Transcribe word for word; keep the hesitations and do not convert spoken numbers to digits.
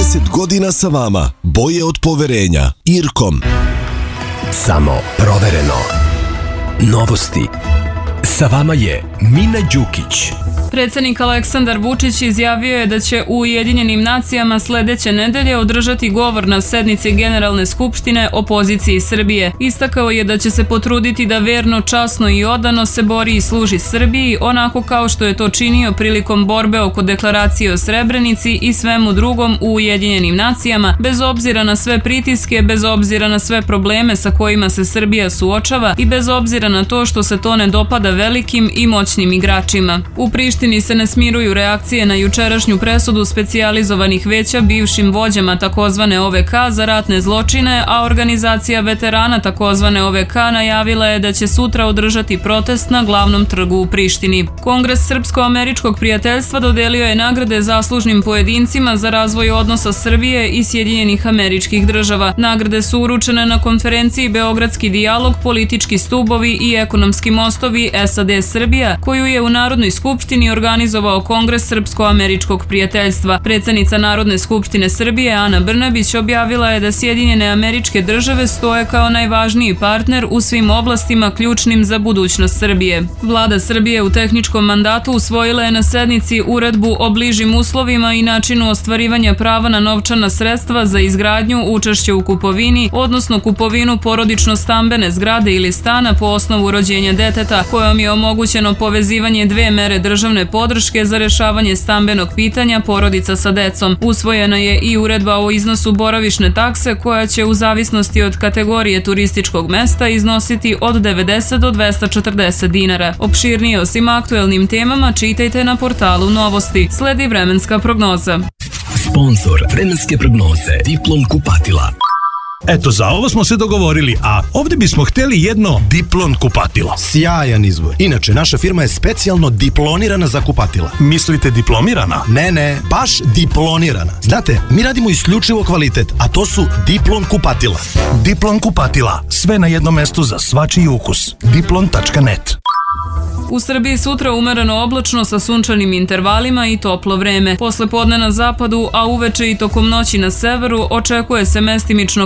trideset godina sa vama. Boje od poverenja. Irkom. Samo provereno. Novosti. Sa vama je Mina Đukić. Predsjednik Aleksandar Vučić izjavio je da će u Ujedinjenim nacijama sledeće nedelje održati govor na sednici Generalne skupštine o poziciji Srbije. Istakao je da će se potruditi da verno, časno i odano se bori i služi Srbiji, onako kao što je to činio prilikom borbe oko deklaracije o Srebrenici i svemu drugom u Ujedinjenim nacijama, bez obzira na sve pritiske, bez obzira na sve probleme sa kojima se Srbija suočava i bez obzira na to što se to ne dopada velikim i moćnim igračima. U Prištini se ne smiruju reakcije na jučerašnju presudu specijalizovanih veća bivšim vođama takozvane O V K za ratne zločine, a organizacija veterana takozvane O V K najavila je da će sutra održati protest na glavnom trgu u Prištini. Kongres Srpsko-američkog prijateljstva dodelio je nagrade zaslužnim pojedincima za razvoj odnosa Srbije i Sjedinjenih Američkih Država. Nagrade su uručene na konferenciji Beogradski dijalog, politički stubovi i ekonomski mostovi S A D Srbija, koju je u Narodnoj skupštini organizovao Kongres Srpsko-američkog prijateljstva. Predsjednica Narodne skupštine Srbije Ana Brnabić objavila je da Sjedinjene Američke Države stoje kao najvažniji partner u svim oblastima ključnim za budućnost Srbije. Vlada Srbije u tehničkom mandatu usvojila je na sednici uredbu o bližim uslovima i načinu ostvarivanja prava na novčana sredstva za izgradnju, učešće u kupovini, odnosno kupovinu porodično-stambene zgrade ili stana po osnovu rođenja deteta, kojom je omogućeno povezivanje dve mere državne podrške za rešavanje stambenog pitanja porodica sa decom. Usvojena je i uredba o iznosu boravišne takse koja će u zavisnosti od kategorije turističkog mesta iznositi od devedeset do dvesta četrdeset dinara. Opširnije o svim aktuelnim temama čitajte na portalu Novosti. Sledi vremenska prognoza. Sponzor vremenske prognoze Diplom kupatila. Eto, za ovo smo se dogovorili, a ovdje bismo hteli jedno Diplon kupatilo. Sjajan izbor. Inače, naša firma je specijalno diplonirana za kupatila. Mislite diplomirana? Ne, ne, baš diplonirana. Znate, mi radimo isključivo kvalitet, a to su Diplon kupatila. Diplon kupatila. Sve na jednom mestu za svačiji ukus. diplon tačka net. U Srbiji sutra umereno oblačno sa sunčanim intervalima i toplo vreme. Posle podne na zapadu, a uveče i tokom noći na severu, očekuje se mestimično